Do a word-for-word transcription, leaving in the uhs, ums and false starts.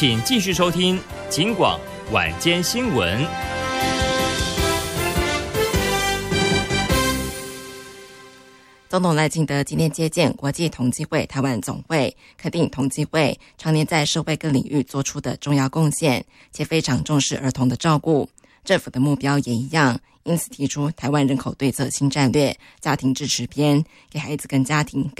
请继续收听警广晚间新闻。 总统赖清德今天接见国际同济会台湾总会，肯定同济会常年在社会各领域做出的重要贡献，且非常重视儿童的照顾。政府的目标也一样，因此提出台湾人口对策新战略家庭支持篇，给孩子跟家庭更